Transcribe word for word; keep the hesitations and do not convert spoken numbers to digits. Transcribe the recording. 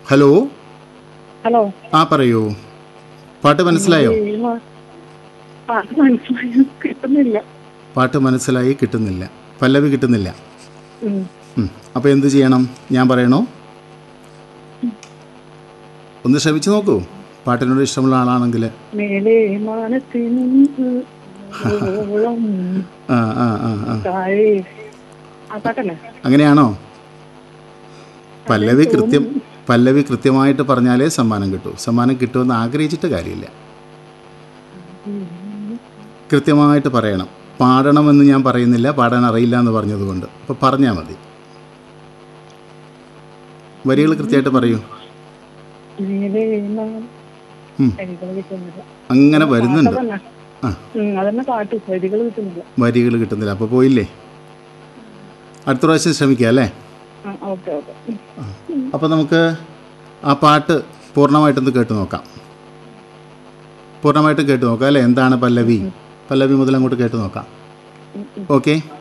Hello hello. ആ പറയൂ. പാട്ട് മനസ്സിലായോ? പാട്ട് മനസ്സിലായി കിട്ടുന്നില്ല. പാട്ട് മനസ്സിലായി കിട്ടുന്നില്ല. പല്ലവി കിട്ടുന്നില്ല. ഉം. അപ്പോൾ എന്ത് ചെയ്യണം? ഞാൻ പറയണോ? ഒന്ന് ശ്രമിച്ചു നോക്കൂ. പാട്ടിനോട് ഇഷ്ടമുള്ള ആളാണെങ്കിൽ. മേലെ മാനത്തിനുണ്ട് ഓളം ആ ആ ആ ആ താഴെ. ആ പാട്ടല്ലേ? അങ്ങനെയാണോ? പല്ലവി അതെ കൃത്യം തോന്നുന്നു. പല്ലവി കൃത്യമായിട്ട് പറഞ്ഞാലേ സമ്മാനം കിട്ടൂ. സമ്മാനം കിട്ടുമെന്ന് ആഗ്രഹിച്ചിട്ട് കാര്യമില്ല. കൃത്യമായിട്ട് പറയണം. പാടണമെന്ന് ഞാൻ പറയുന്നില്ല, പാടാൻ അറിയില്ല എന്ന് പറഞ്ഞതുകൊണ്ട്. അപ്പോൾ പറഞ്ഞാൽ മതി. വരികൾ കൃത്യമായിട്ട് പറയൂ. മേലെ മാ- ഉം. വരികൾ കിട്ടുന്നില്ല. അങ്ങനെ വരുന്നുണ്ട്. അതന്നെ. ആ ഉം, അതന്നെ പാട്ട്. വരികൾ കിട്ടുന്നില്ല. വരികൾ കിട്ടുന്നില്ല. അപ്പോൾ പോയില്ലേ? അടുത്ത പ്രാവശ്യം ശ്രമിക്കാം അല്ലേ? ആ, ഓക്കെ ഓക്കെ. അപ്പോൾ നമുക്ക് ആ പാട്ട് പൂർണ്ണമായിട്ടൊന്ന് കേട്ട് നോക്കാം. പൂർണ്ണമായിട്ടും കേട്ട് നോക്കാം അല്ലേ? എന്താണ് പല്ലവി? പല്ലവി മുതൽ അങ്ങോട്ട് കേട്ട് നോക്കാം. ഓക്കെ.